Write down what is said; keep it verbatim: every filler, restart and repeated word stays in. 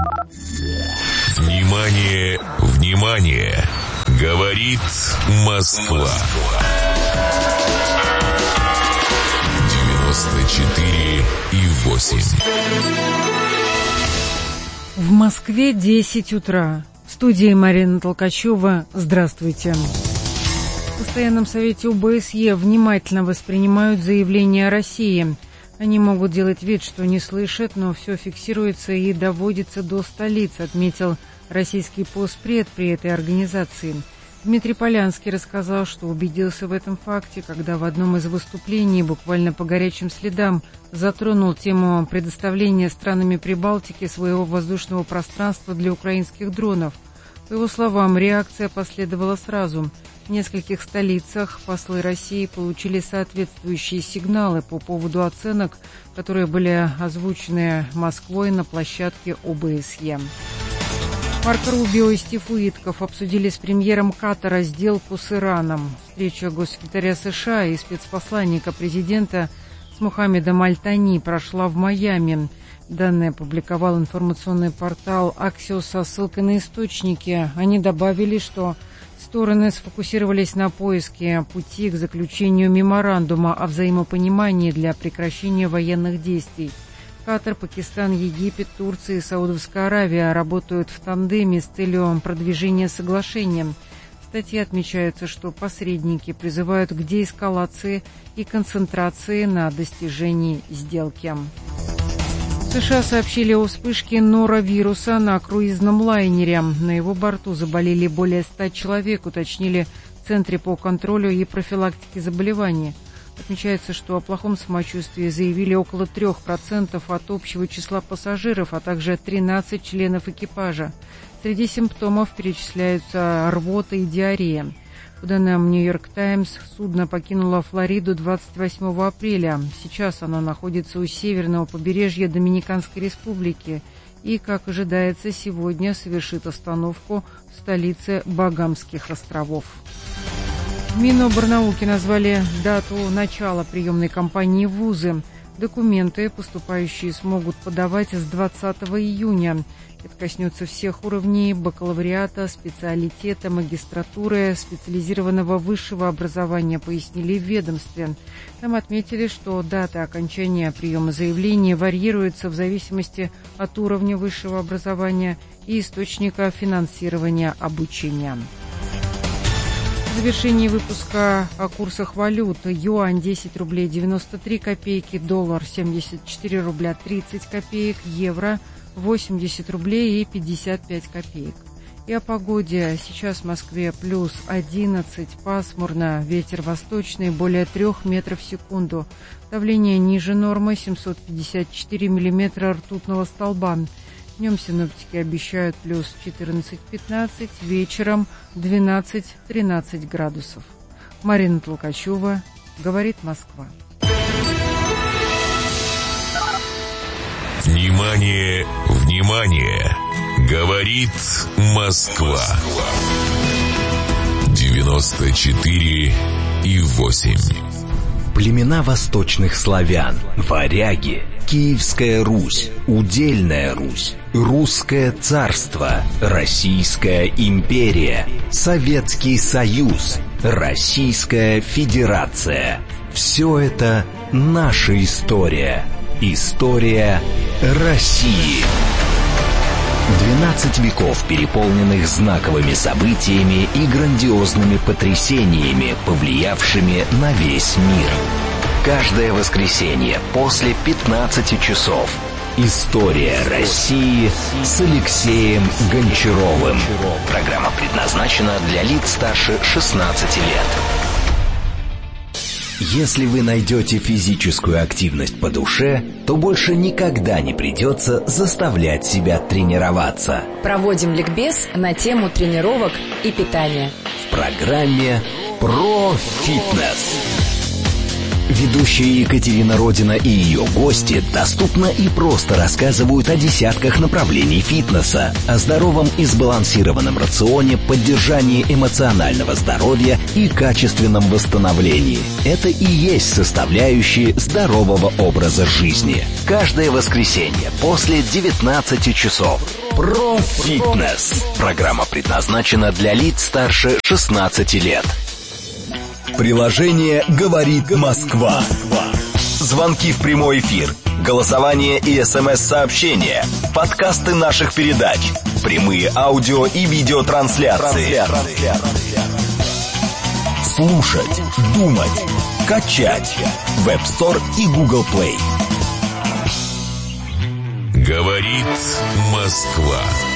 Внимание, внимание! Говорит Москва. девяносто четыре и восемь. В Москве десять утра. В студии Марина Толкачева. Здравствуйте. В Постоянном совете ОБСЕ внимательно воспринимают заявления о России. Они могут делать вид, что не слышат, но все фиксируется и доводится до столицы, отметил российский постпред при этой организации. Дмитрий Полянский рассказал, что убедился в этом факте, когда в одном из выступлений буквально по горячим следам затронул тему предоставления странами Прибалтики своего воздушного пространства для украинских дронов. По его словам, реакция последовала сразу. В нескольких столицах послы России получили соответствующие сигналы по поводу оценок, которые были озвучены Москвой на площадке ОБСЕ. Марко Рубио и Стив Уитков обсудили с премьером Катара сделку с Ираном. Встреча госсекретаря США и спецпосланника президента с Мухаммедом Аль-Тани прошла в Майами. Данные опубликовал информационный портал Axios со ссылкой на источники. Они добавили, что стороны сфокусировались на поиске пути к заключению меморандума о взаимопонимании для прекращения военных действий. Катар, Пакистан, Египет, Турция и Саудовская Аравия работают в тандеме с целью продвижения соглашения. В статье отмечается, что посредники призывают к деэскалации и концентрации на достижении сделки. США сообщили о вспышке норовируса на круизном лайнере. На его борту заболели более ста человек, уточнили в Центре по контролю и профилактике заболеваний. Отмечается, что о плохом самочувствии заявили около трех процентов от общего числа пассажиров, а также тринадцать членов экипажа. Среди симптомов перечисляются рвота и диарея. По данным «Нью-Йорк Таймс», судно покинуло Флориду двадцать восьмого апреля. Сейчас оно находится у северного побережья Доминиканской Республики и, как ожидается, сегодня совершит остановку в столице Багамских островов. В Миноборнауки назвали дату начала приемной кампании в вузы. Документы поступающие смогут подавать с двадцатого июня. Это коснется всех уровней бакалавриата, специалитета, магистратуры, специализированного высшего образования, пояснили в ведомстве. Там отметили, что дата окончания приема заявлений варьируется в зависимости от уровня высшего образования и источника финансирования обучения. В завершении выпуска о курсах валют. Юань десять рублей девяносто три копейки, доллар семьдесят четыре рубля тридцать копеек, евро восемьдесят рублей и пятьдесят пять копеек. И о погоде. Сейчас в Москве плюс одиннадцать, пасмурно, ветер восточный более трех метров в секунду. Давление ниже нормы семьсот пятьдесят четыре миллиметра ртутного столба. Днем синоптики обещают плюс четырнадцать-пятнадцать, вечером двенадцать-тринадцать градусов. Марина Толкачева, говорит Москва. Внимание, внимание! Говорит Москва. девяносто четыре и восемь. Племена восточных славян, варяги, Киевская Русь, Удельная Русь, Русское царство, Российская империя, Советский Союз, Российская Федерация. Все это наша история. История России. Двенадцать веков, переполненных знаковыми событиями и грандиозными потрясениями, повлиявшими на весь мир. Каждое воскресенье после пятнадцати часов. История России с Алексеем Гончаровым. Программа предназначена для лиц старше шестнадцати лет. Если вы найдете физическую активность по душе, то больше никогда не придется заставлять себя тренироваться. Проводим ликбез на тему тренировок и питания. В программе «Про фитнес». Ведущая Екатерина Родина и ее гости доступно и просто рассказывают о десятках направлений фитнеса, о здоровом и сбалансированном рационе, поддержании эмоционального здоровья и качественном восстановлении. Это и есть составляющие здорового образа жизни. Каждое воскресенье после девятнадцати часов. Про фитнес. Программа предназначена для лиц старше шестнадцати лет. Приложение «Говорит Москва». Звонки в прямой эфир, голосование и смс-сообщения, подкасты наших передач, прямые аудио и видеотрансляции. Слушать, думать, качать. Web Store и Google Play. Говорит Москва.